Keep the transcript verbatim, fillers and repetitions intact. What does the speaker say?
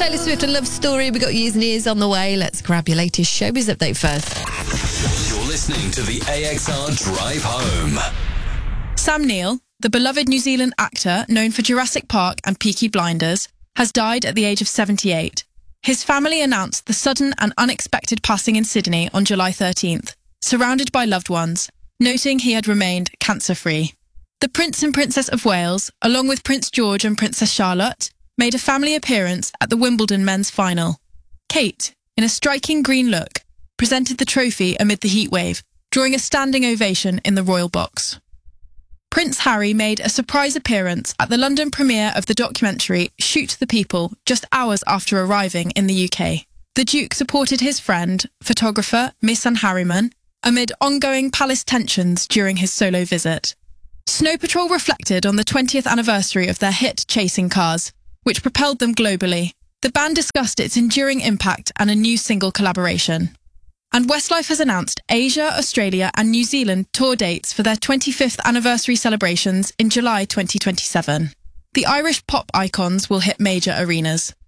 Taylor Swift, a love story. We got years and years on the way. Let's grab your latest showbiz update first. You're listening to the A X R Drive Home. Sam Neill, the beloved New Zealand actor known for Jurassic Park and Peaky Blinders, has died at the age of seventy-eight. His family announced the sudden and unexpected passing in Sydney on July thirteenth, surrounded by loved ones, noting he had remained cancer-free. The Prince and Princess of Wales, along with Prince George and Princess Charlotte, made a family appearance at the Wimbledon men's final. Kate, in a striking green look, presented the trophy amid the heatwave, drawing a standing ovation in the royal box. Prince Harry made a surprise appearance at the London premiere of the documentary Shoot the People just hours after arriving in the U K. The Duke supported his friend, photographer Misan Harriman, amid ongoing palace tensions during his solo visit. Snow Patrol reflected on the twentieth anniversary of their hit Chasing Cars, which propelled them globally. The band discussed its enduring impact and a new single collaboration. And Westlife has announced Asia, Australia and New Zealand tour dates for their twenty-fifth anniversary celebrations in July twenty twenty-seven. The Irish pop icons will hit major arenas.